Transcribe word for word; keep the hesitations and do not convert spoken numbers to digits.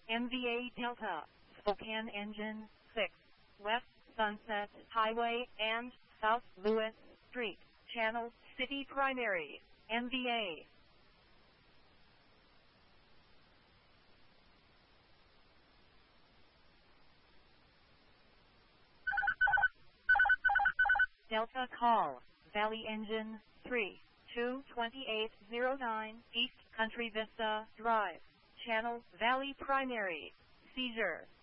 M V A Delta, Spokane Engine six, West Sunset Highway and South Lewis Street, Channel City Primary, M V A. Delta call, Valley Engine three, two twenty-eight oh nine, East Country Vista Drive, Channel Valley Primary, seizure.